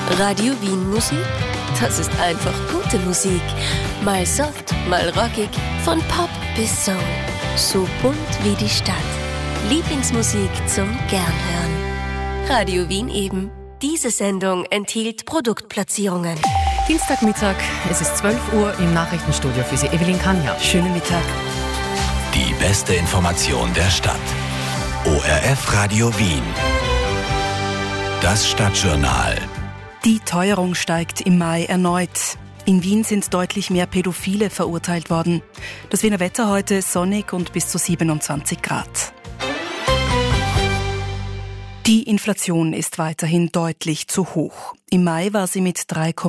Radio Wien Musik, das ist einfach gute Musik. Mal soft, mal rockig, von Pop bis Soul. So bunt wie die Stadt. Lieblingsmusik zum Gernhören. Radio Wien eben. Diese Sendung enthielt Produktplatzierungen. Dienstagmittag, es ist 12 Uhr im Nachrichtenstudio für Sie Evelyn Kanja. Schönen Mittag. Die beste Information der Stadt. ORF Radio Wien. Das Stadtjournal. Die Teuerung steigt im Mai erneut. In Wien sind deutlich mehr Pädophile verurteilt worden. Das Wiener Wetter heute sonnig und bis zu 27 Grad. Die Inflation ist weiterhin deutlich zu hoch. Im Mai war sie mit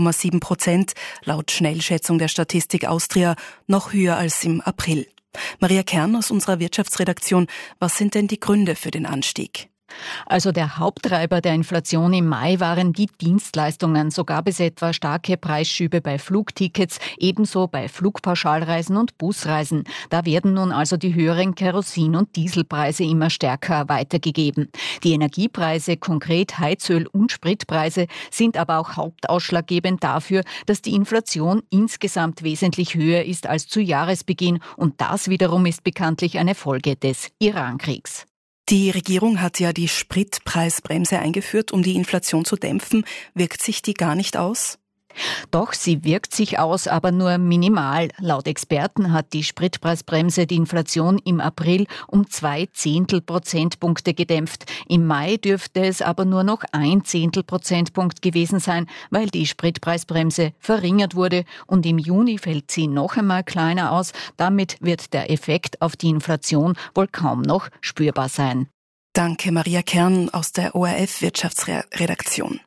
3,7%, laut Schnellschätzung der Statistik Austria, noch höher als im April. Maria Kern aus unserer Wirtschaftsredaktion, was sind denn die Gründe für den Anstieg? Also der Haupttreiber der Inflation im Mai waren die Dienstleistungen. So gab es etwa starke Preisschübe bei Flugtickets, ebenso bei Flugpauschalreisen und Busreisen. Da werden nun also die höheren Kerosin- und Dieselpreise immer stärker weitergegeben. Die Energiepreise, konkret Heizöl- und Spritpreise, sind aber auch hauptausschlaggebend dafür, dass die Inflation insgesamt wesentlich höher ist als zu Jahresbeginn. Und das wiederum ist bekanntlich eine Folge des Irankriegs. Die Regierung hat ja die Spritpreisbremse eingeführt, um die Inflation zu dämpfen. Wirkt sich die gar nicht aus? Doch, sie wirkt sich aus, aber nur minimal. Laut Experten hat die Spritpreisbremse die Inflation im April um 0,2 Prozentpunkte gedämpft. Im Mai dürfte es aber nur noch 0,1 Prozentpunkt gewesen sein, weil die Spritpreisbremse verringert wurde. Und im Juni fällt sie noch einmal kleiner aus. Damit wird der Effekt auf die Inflation wohl kaum noch spürbar sein. Danke, Maria Kern aus der ORF Wirtschaftsredaktion.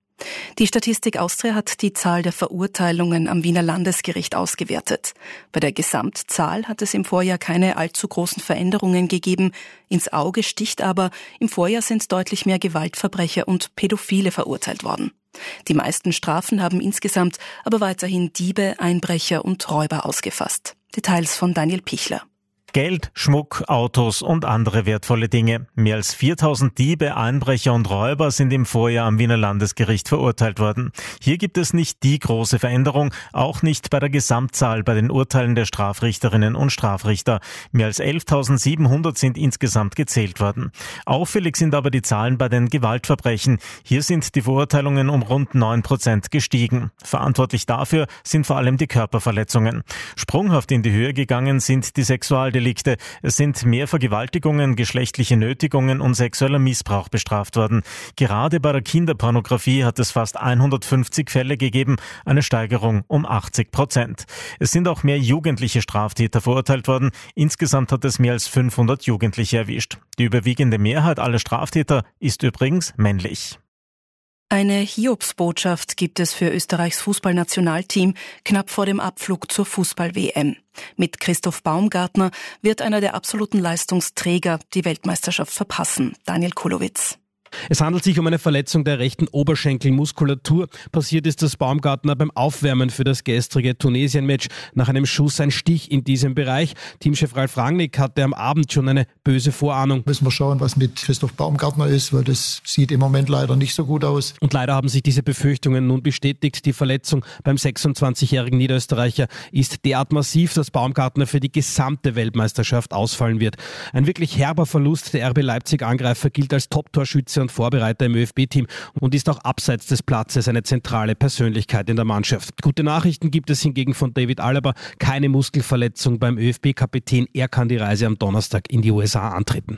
Die Statistik Austria hat die Zahl der Verurteilungen am Wiener Landesgericht ausgewertet. Bei der Gesamtzahl hat es im Vorjahr keine allzu großen Veränderungen gegeben. Ins Auge sticht aber, im Vorjahr sind deutlich mehr Gewaltverbrecher und Pädophile verurteilt worden. Die meisten Strafen haben insgesamt aber weiterhin Diebe, Einbrecher und Räuber ausgefasst. Details von Daniel Pichler. Geld, Schmuck, Autos und andere wertvolle Dinge. Mehr als 4000 Diebe, Einbrecher und Räuber sind im Vorjahr am Wiener Landesgericht verurteilt worden. Hier gibt es nicht die große Veränderung, auch nicht bei der Gesamtzahl bei den Urteilen der Strafrichterinnen und Strafrichter. Mehr als 11.700 sind insgesamt gezählt worden. Auffällig sind aber die Zahlen bei den Gewaltverbrechen. Hier sind die Verurteilungen um rund 9% gestiegen. Verantwortlich dafür sind vor allem die Körperverletzungen. Sprunghaft in die Höhe gegangen sind die Sexualdelikte. Es sind mehr Vergewaltigungen, geschlechtliche Nötigungen und sexueller Missbrauch bestraft worden. Gerade bei der Kinderpornografie hat es fast 150 Fälle gegeben, eine Steigerung um 80%. Es sind auch mehr jugendliche Straftäter verurteilt worden. Insgesamt hat es mehr als 500 Jugendliche erwischt. Die überwiegende Mehrheit aller Straftäter ist übrigens männlich. Eine Hiobsbotschaft gibt es für Österreichs Fußballnationalteam knapp vor dem Abflug zur Fußball-WM. Mit Christoph Baumgartner wird einer der absoluten Leistungsträger die Weltmeisterschaft verpassen. Daniel Kulowitz. Es handelt sich um eine Verletzung der rechten Oberschenkelmuskulatur. Passiert ist das Baumgartner beim Aufwärmen für das gestrige Tunesien-Match. Nach einem Schuss ein Stich in diesem Bereich. Teamchef Ralf Rangnick hatte am Abend schon eine böse Vorahnung. Müssen wir schauen, was mit Christoph Baumgartner ist, weil das sieht im Moment leider nicht so gut aus. Und leider haben sich diese Befürchtungen nun bestätigt. Die Verletzung beim 26-jährigen Niederösterreicher ist derart massiv, dass Baumgartner für die gesamte Weltmeisterschaft ausfallen wird. Ein wirklich herber Verlust. Der RB Leipzig-Angreifer gilt als Top-Torschütze und Vorbereiter im ÖFB-Team und ist auch abseits des Platzes eine zentrale Persönlichkeit in der Mannschaft. Gute Nachrichten gibt es hingegen von David Alaba. Keine Muskelverletzung beim ÖFB-Kapitän. Er kann die Reise am Donnerstag in die USA antreten.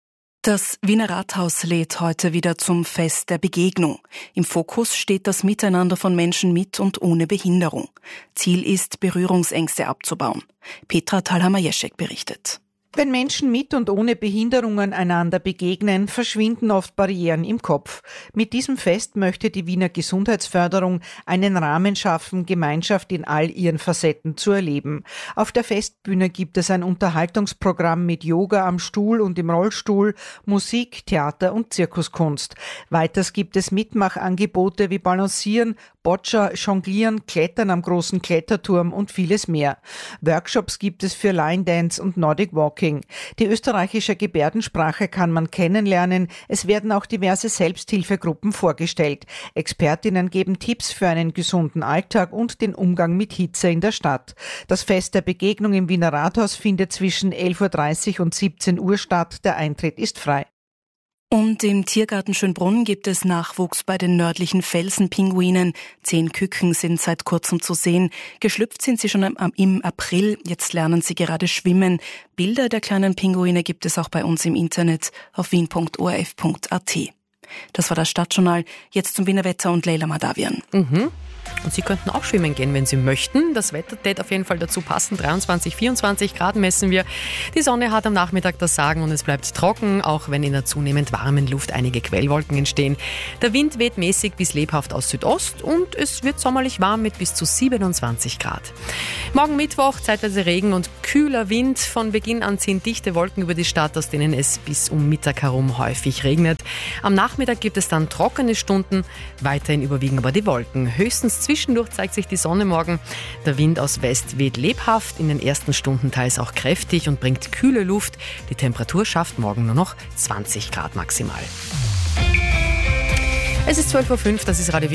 Das Wiener Rathaus lädt heute wieder zum Fest der Begegnung. Im Fokus steht das Miteinander von Menschen mit und ohne Behinderung. Ziel ist, Berührungsängste abzubauen. Petra Thalhammer-Jeschek berichtet. Wenn Menschen mit und ohne Behinderungen einander begegnen, verschwinden oft Barrieren im Kopf. Mit diesem Fest möchte die Wiener Gesundheitsförderung einen Rahmen schaffen, Gemeinschaft in all ihren Facetten zu erleben. Auf der Festbühne gibt es ein Unterhaltungsprogramm mit Yoga am Stuhl und im Rollstuhl, Musik, Theater und Zirkuskunst. Weiters gibt es Mitmachangebote wie Balancieren, Boccia, Jonglieren, Klettern am großen Kletterturm und vieles mehr. Workshops gibt es für Line Dance und Nordic Walking. Die österreichische Gebärdensprache kann man kennenlernen. Es werden auch diverse Selbsthilfegruppen vorgestellt. Expertinnen geben Tipps für einen gesunden Alltag und den Umgang mit Hitze in der Stadt. Das Fest der Begegnung im Wiener Rathaus findet zwischen 11.30 Uhr und 17 Uhr statt. Der Eintritt ist frei. Und im Tiergarten Schönbrunn gibt es Nachwuchs bei den nördlichen Felsenpinguinen. 10 Küken sind seit kurzem zu sehen. Geschlüpft sind sie schon im April. Jetzt lernen sie gerade schwimmen. Bilder der kleinen Pinguine gibt es auch bei uns im Internet auf wien.orf.at. Das war das Stadtjournal. Jetzt zum Wiener Wetter und Leila Madavian. Und Sie könnten auch schwimmen gehen, wenn Sie möchten. Das Wetter tät auf jeden Fall dazu passen. 23, 24 Grad messen wir. Die Sonne hat am Nachmittag das Sagen und es bleibt trocken, auch wenn in der zunehmend warmen Luft einige Quellwolken entstehen. Der Wind weht mäßig bis lebhaft aus Südost und es wird sommerlich warm mit bis zu 27 Grad. Morgen Mittwoch zeitweise Regen und kühler Wind. Von Beginn an ziehen dichte Wolken über die Stadt, aus denen es bis um Mittag herum häufig regnet. Am Nachmittag gibt es dann trockene Stunden. Weiterhin überwiegen aber die Wolken. Höchstens zwischendurch zeigt sich die Sonne morgen. Der Wind aus West weht lebhaft, in den ersten Stunden teils auch kräftig und bringt kühle Luft. Die Temperatur schafft morgen nur noch 20 Grad maximal. Es ist 12.05 Uhr, das ist Radio